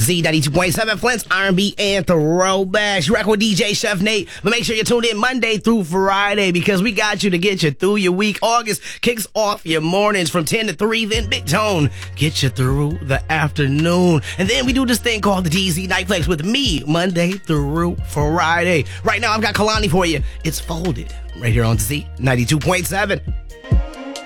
Z92.7, Flint's R&B and throwbacks. You rock with DJ Chef Nate. But make sure you tune in Monday through Friday because we got you to get you through your week. August kicks off your mornings from 10 to 3. Then Big Tone get you through the afternoon. And then we do this thing called the DZ Nightflex with me Monday through Friday. Right now, I've got Kalani for you. It's Folded right here on Z92.7.